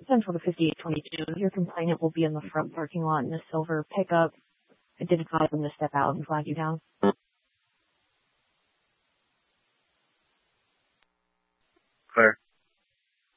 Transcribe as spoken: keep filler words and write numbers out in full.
Central to fifty-eight twenty-two. Your complainant will be in the front parking lot in a silver pickup. I did advise them to step out and flag you down.